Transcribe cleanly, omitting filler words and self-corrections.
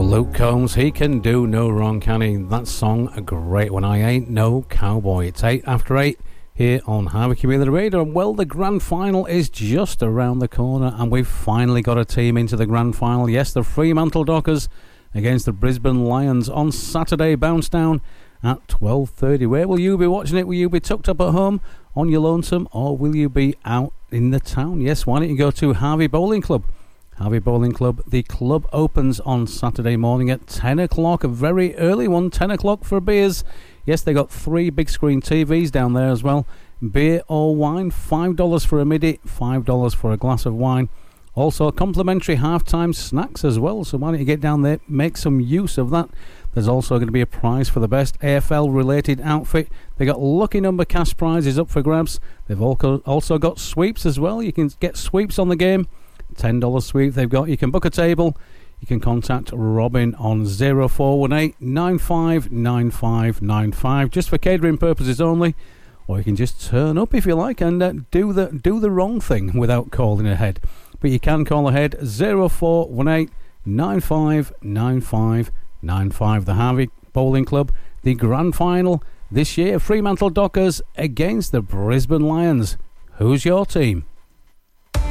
Luke Combs, he can do no wrong, can he? That song, a great one. I ain't no cowboy. It's 8 after 8 here on Harvey Community Radio. And well, the grand final is just around the corner, and we've finally got a team into the grand final. Yes, the Fremantle Dockers against the Brisbane Lions on Saturday, bounce down at 12:30. Where will you be watching it? Will you be tucked up at home on your lonesome, or will you be out in the town? Yes, why don't you go to Harvey Bowling Club? Harvey Bowling Club. The club opens on Saturday morning at 10 o'clock, a very early one, 10 o'clock for beers. Yes, they got 3 big screen TVs down there as well. Beer or wine, $5 for a midi, $5 for a glass of wine. Also complimentary halftime snacks as well, so why don't you get down there, make some use of that. There's also going to be a prize for the best AFL related outfit. They got lucky number cash prizes up for grabs. They've also got sweeps as well. You can get sweeps on the game. $10 sweep they've got. You can book a table. You can contact Robin on 0418 959595 just for catering purposes only, or you can just turn up if you like and do the wrong thing without calling ahead. But you can call ahead 0418 959595. The Harvey Bowling Club, the grand final this year, Fremantle Dockers against the Brisbane Lions. Who's your team?